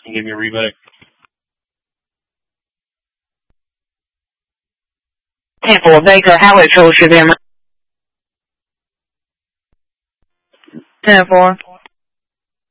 Can you give me a remedic? 10-4, Baker, how it shows you them. 10-4.